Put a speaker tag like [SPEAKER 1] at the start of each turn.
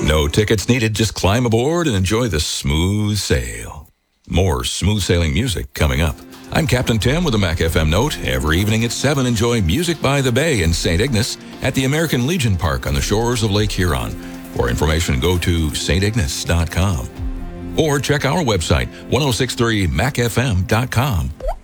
[SPEAKER 1] No tickets needed, just climb aboard and enjoy the smooth sail. More smooth sailing music coming up. I'm Captain Tim with a Mac FM note. Every evening at 7, enjoy Music by the Bay in St. Ignace at the American Legion Park on the shores of Lake Huron. For information, go to stignace.com. Or check our website, 1063macfm.com.